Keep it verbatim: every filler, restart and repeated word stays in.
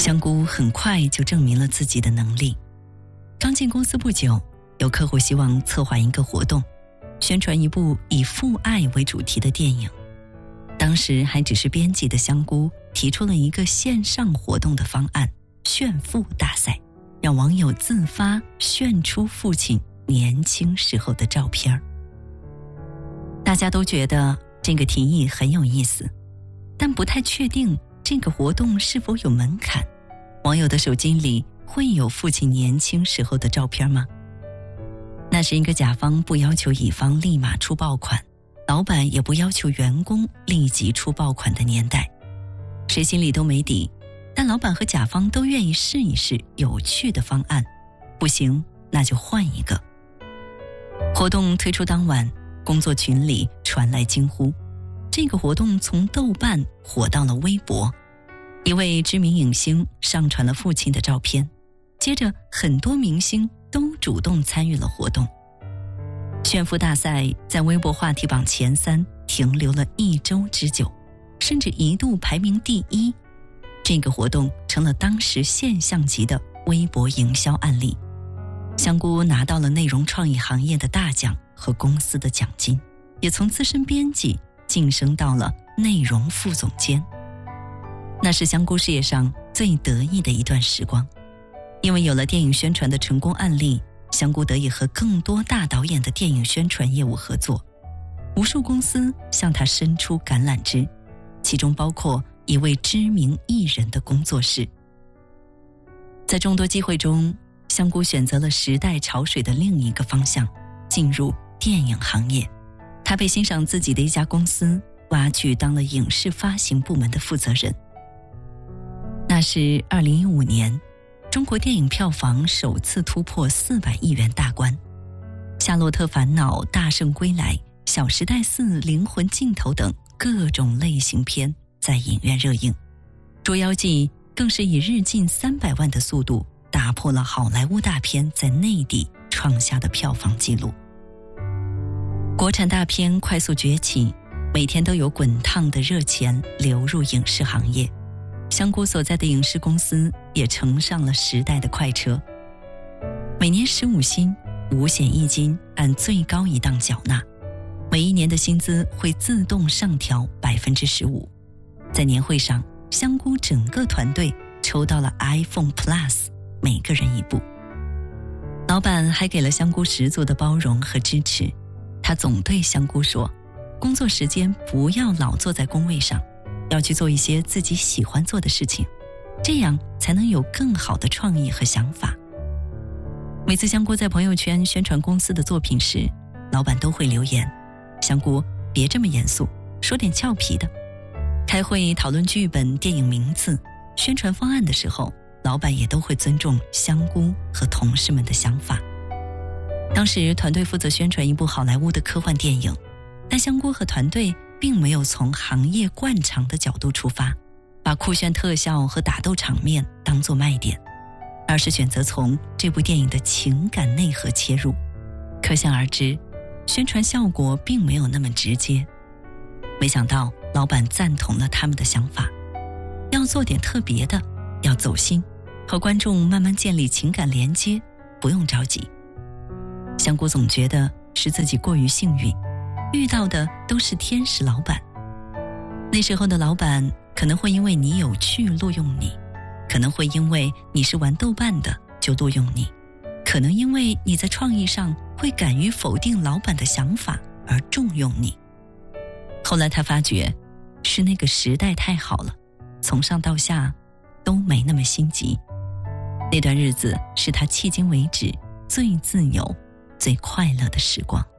香菇很快就证明了自己的能力。刚进公司不久，有客户希望策划一个活动，宣传一部以父爱为主题的电影。当时还只是编辑的香菇提出了一个线上活动的方案——炫父大赛，让网友自发炫出父亲年轻时候的照片。大家都觉得这个提议很有意思，但不太确定这个活动是否有门槛。网友的手机里会有父亲年轻时候的照片吗？那是一个甲方不要求乙方立马出爆款，老板也不要求员工立即出爆款的年代，谁心里都没底，但老板和甲方都愿意试一试有趣的方案，不行那就换一个。活动推出当晚，工作群里传来惊呼，这个活动从豆瓣火到了微博，一位知名影星上传了父亲的照片，接着很多明星都主动参与了活动。炫富大赛在微博话题榜前三停留了一周之久，甚至一度排名第一。这个活动成了当时现象级的微博营销案例。香菇拿到了内容创意行业的大奖和公司的奖金，也从资深编辑晋升到了内容副总监。那是香菇事业上最得意的一段时光，因为有了电影宣传的成功案例，香菇得以和更多大导演的电影宣传业务合作，无数公司向他伸出橄榄枝，其中包括一位知名艺人的工作室。在众多机会中，香菇选择了时代潮水的另一个方向，进入电影行业。他被欣赏自己的一家公司挖去当了影视发行部门的负责人。那是二零一五年，中国电影票房首次突破四百亿元大关，《夏洛特烦恼》、《大圣归来》、《小时代四》、《灵魂尽头》等各种类型片在影院热映，《捉妖记》更是以日进三百万的速度打破了好莱坞大片在内地创下的票房纪录。国产大片快速崛起，每天都有滚烫的热钱流入影视行业，香菇所在的影视公司也乘上了时代的快车。每年十五薪，五险一金按最高一档缴纳，每一年的薪资会自动上调百分之十五。在年会上，香菇整个团队抽到了 iPhone Plus， 每个人一部。老板还给了香菇十足的包容和支持，他总对香菇说，工作时间不要老坐在工位上，要去做一些自己喜欢做的事情，这样才能有更好的创意和想法。每次香菇在朋友圈宣传公司的作品时，老板都会留言，香菇别这么严肃，说点俏皮的。开会讨论剧本、电影名字、宣传方案的时候，老板也都会尊重香菇和同事们的想法。当时团队负责宣传一部好莱坞的科幻电影，但香菇和团队并没有从行业惯常的角度出发，把酷炫特效和打斗场面当作卖点，而是选择从这部电影的情感内核切入。可想而知，宣传效果并没有那么直接。没想到老板赞同了他们的想法，要做点特别的，要走心，和观众慢慢建立情感连接，不用着急。香菇总觉得是自己过于幸运，遇到的都是天使老板。那时候的老板可能会因为你有趣录用你，可能会因为你是玩豆瓣的就录用你，可能因为你在创意上会敢于否定老板的想法而重用你。后来他发觉是那个时代太好了，从上到下都没那么心急。那段日子是他迄今为止最自由最快乐的时光。